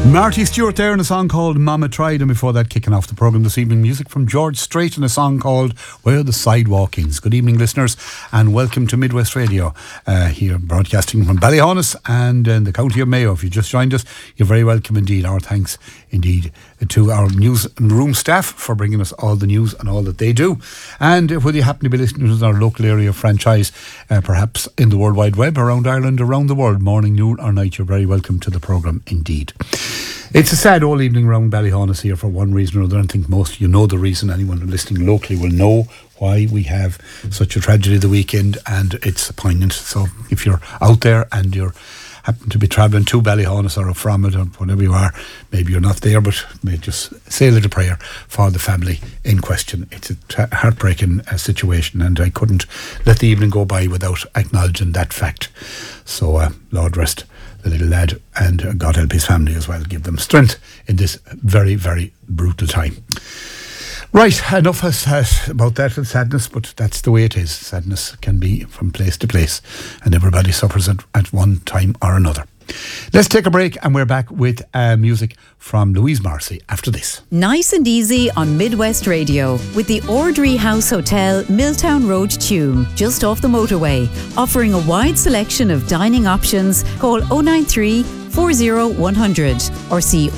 Marty Stewart there in a song called Mama Tried, and before that, kicking off the programme this evening, music from George Strait in a song called Where the Sidewalk Is. Good evening, listeners, and welcome to Midwest Radio, here broadcasting from Ballyhonus and in the county of Mayo. If you just joined us, you're very welcome indeed. Our thanks indeed to our news and room staff for bringing us all the news and all that they do. And whether you happen to be listening to our local area franchise, perhaps in the World Wide Web, around Ireland, around the world, morning, noon or night, you're very welcome to the programme indeed. It's a sad old evening around Ballyhonus here for one reason or another. I think most of you know the reason. Anyone listening locally will know why we have such a tragedy the weekend, and it's poignant. So if you're out there and you're happen to be travelling to Ballyhonus or from it or whatever you are, maybe you're not there, but maybe just say a little prayer for the family in question. It's a heartbreaking situation, and I couldn't let the evening go by without acknowledging that fact. So Lord rest the little lad, and God help his family as well, give them strength in this very, very brutal time. Right, enough about that and sadness, but that's the way it is. Sadness can be from place to place, and everybody suffers it at one time or another. Let's take a break, and we're back with music from Louise Marcy after this. Nice and easy on Midwest Radio with the Ordry House Hotel, Milltown Road, Tuam, just off the motorway, offering a wide selection of dining options. Call 093 40 100 or see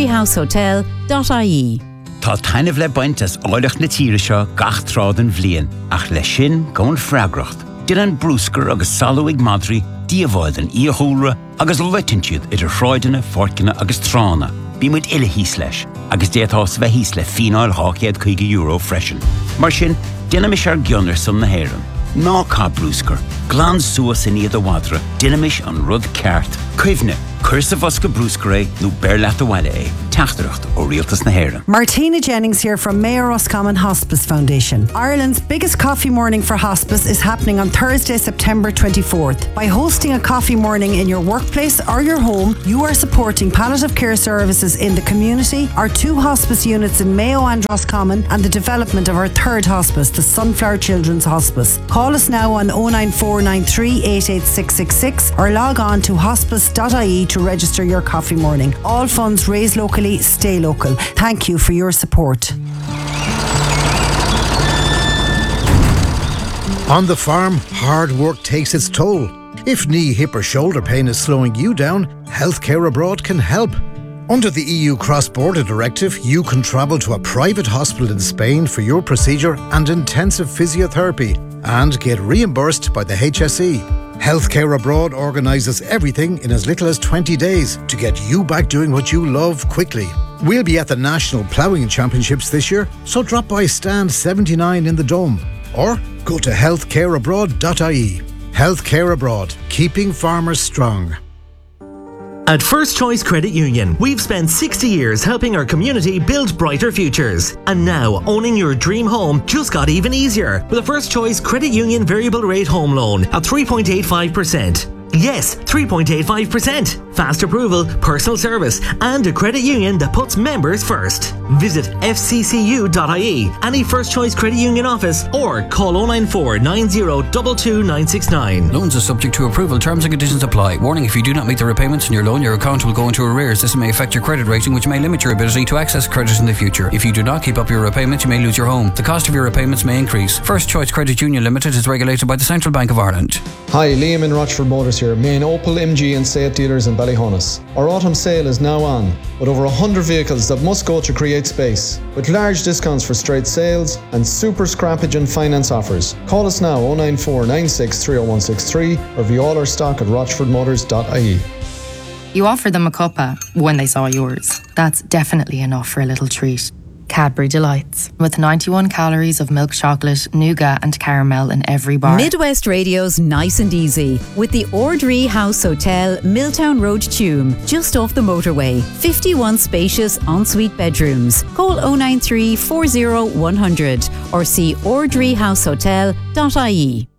ordryhousehotel.ie. Tá tainmh le baint as áileach na tíre seo gach trádan bhliain, ach le sin gón freagracht. Dir an brúscar agus salúig madri, díomháid an íothúra agus leitinciúd idir shráideanna, forcanna agus trána. Bí muid ile hís leis, agus déatás bheith hís le fínáil €850 freisin. Mar sin, dynamish ar gionner son na héireann. Ná cá brúscar, glán suas in iad a wadra, dynamish an rud ceart, cuimhne, cursa fosca brúscar nó bearlaat a wile Tachtaracht ó Rialtas na Héireann. Martina Jennings here from Mayor Roscommon Hospice Foundation. Ireland's biggest coffee morning for hospice is happening on Thursday, September 24th. By hosting a coffee morning in your workplace or your home, you are supporting palliative care services in the community, our 2 hospice units in Mayo and Roscommon, and the development of our 3rd hospice, the Sunflower Children's Hospice. Call us now on 09493 886666 or log on to hospice.ie to register your coffee morning. All funds raised locally, stay local. Thank you for your support. On the farm, hard work takes its toll. If knee, hip or shoulder pain is slowing you down, Healthcare Abroad can help. Under the EU Cross-Border Directive, you can travel to a private hospital in Spain for your procedure and intensive physiotherapy and get reimbursed by the HSE. Healthcare Abroad organises everything in as little as 20 days to get you back doing what you love quickly. We'll be at the National Ploughing Championships this year, so drop by stand 79 in the Dome or go to healthcareabroad.ie. Healthcare Abroad, keeping farmers strong. At First Choice Credit Union, we've spent 60 years helping our community build brighter futures. And now, owning your dream home just got even easier with a First Choice Credit Union variable rate home loan at 3.85%. Yes, 3.85%. Fast approval, personal service, and a credit union that puts members first. Visit fccu.ie, any First Choice Credit Union office, or call 094 90 22 969. Loans are subject to approval. Terms and conditions apply. Warning: if you do not meet the repayments on your loan, your account will go into arrears. This may affect your credit rating, which may limit your ability to access credit in the future. If you do not keep up your repayments, you may lose your home. The cost of your repayments may increase. First Choice Credit Union Limited is regulated by the Central Bank of Ireland. Hi, Liam in Rochford Motors here, main Opel, MG and Seat dealers in Ballyhonus. Our autumn sale is now on, with over 100 vehicles that must go to create space, with large discounts for straight sales and super scrappage and finance offers. Call us now 094 96 30163 or view all our stock at rochfordmotors.ie. You offered them a cuppa when they saw yours. That's definitely enough for a little treat. Cadbury Delights, with 91 calories of milk chocolate, nougat and caramel in every bar. Midwest Radio's Nice and Easy with the Ordry House Hotel, Milltown Road, Tuam, just off the motorway. 51 spacious ensuite bedrooms. Call 093 40 100 or see ordryhousehotel.ie.